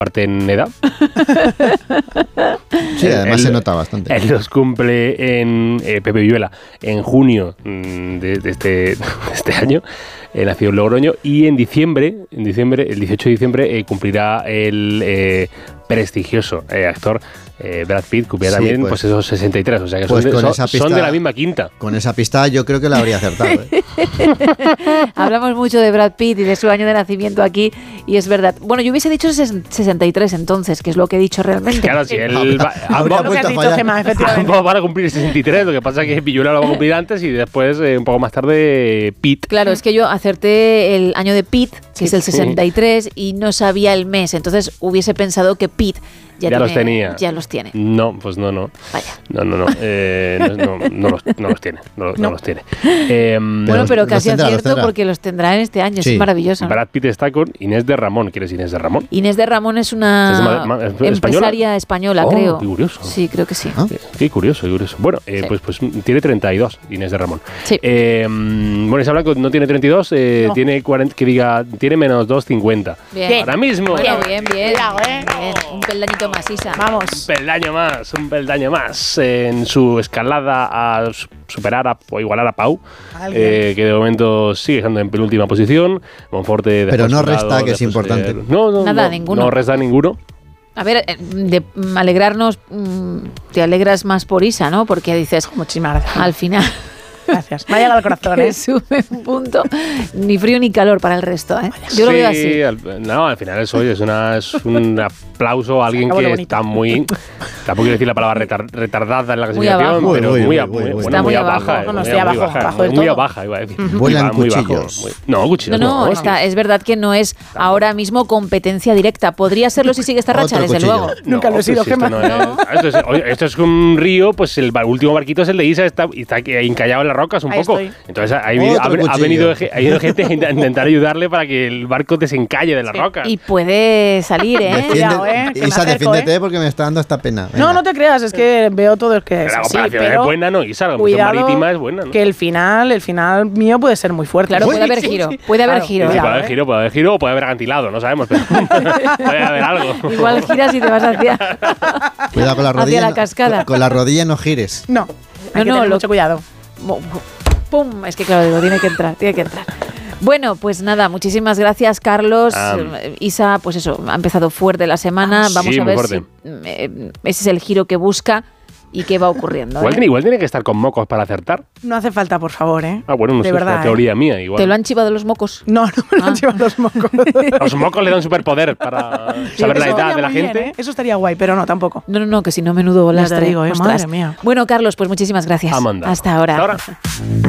parte en edad. Sí, además se nota bastante. Él los cumple en Pepe Villuela en junio de este año. Nació en Logroño y en diciembre, el 18 de diciembre, cumplirá el prestigioso actor Brad Pitt, cumplirá también pues esos 63, o sea que pues son de la misma quinta. Con esa pista yo creo que la habría acertado. Hablamos mucho de Brad Pitt y de su año de nacimiento aquí y es verdad. Bueno, yo hubiese dicho 63 entonces, que es lo que he dicho realmente. Claro, si él ambos van a cumplir 63, lo que pasa es que Villuela lo va a cumplir antes y después, un poco más tarde, Pitt. Claro, es que yo acerté el año de Pitt, que es el 63, y no sabía el mes, entonces hubiese pensado que Pitt ya los tenía. Ya los tiene. No, pues no. Vaya. No los tiene. No los tiene. Bueno, pero casi acierto porque los tendrá en este año. Sí. Es maravilloso. Brad Pitt está con Inés de Ramón. ¿Quién es Inés de Ramón? Inés de Ramón es una empresaria española, creo. Qué curioso. Sí, creo que sí. Qué curioso. Bueno, sí. pues tiene 32, Inés de Ramón. Sí. Bueno, Isa Blanco no tiene 32, no. Tiene 40, tiene menos 2,50. Bien. Ahora mismo. Bueno, bien. Un peldañito más, Isa. Vamos. Un peldaño más en su escalada a superar o igualar a Pau, que de momento sigue estando en penúltima posición. Monforte. Pero no resta, que es importante. Ninguno. No resta ninguno. A ver, de alegrarnos, te alegras más por Isa, ¿no? Porque dices, muchísimas gracias. Al final. Gracias. Me ha llegado al corazón, que sube un punto, ni frío ni calor para el resto, ¿eh? Yo lo veo así. Al final es un aplauso a alguien que está muy... Tampoco quiero decir la palabra retardada en la clasificación, pero muy baja. No, estoy abajo del todo. Muy baja, iba a decir. Vuelan cuchillos. Cuchillos no. Es verdad que no es ahora mismo competencia directa. Podría serlo si sigue esta racha, desde luego. Nunca lo he sido, Gemma. Esto es un río, pues el último barquito es el de Isa, está encallado en las rocas un poco. Estoy. Entonces ha venido gente a intentar ayudarle para que el barco desencalle de las rocas. Y puede salir, ¿eh? Cuidado, Isa, defiéndete porque me está dando esta pena. Venga. No te creas, es que veo todo el que es así, pero es buena, ¿no? Isa, la marítima es buena, ¿no? Que el final mío puede ser muy fuerte. Claro, puede haber giro. Puede haber giro. Puede haber giro o puede haber acantilado, no sabemos, pero puede haber algo. Igual giras y te vas hacia Cuidado con la rodilla. Hacia la cascada. Con la rodilla no gires. No, hay que tener mucho cuidado. ¡Pum! Es que claro, digo, tiene que entrar. Bueno, pues nada, muchísimas gracias, Carlos. Isa, pues eso, ha empezado fuerte la semana. Vamos a ver si ese es el giro que busca y qué va ocurriendo. Igual tiene que estar con mocos para acertar. No hace falta, por favor, ¿eh? Bueno, no sé, es una teoría mía igual. ¿Te lo han chivado los mocos? No me lo han chivado los mocos. Los mocos le dan superpoder para saber la edad de la gente. Bien, ¿eh? Eso estaría guay, pero no, tampoco. No, que si no, menudo lastre. Digo, madre mía. Bueno, Carlos, pues muchísimas gracias. Amanda. Hasta ahora. Hasta ahora.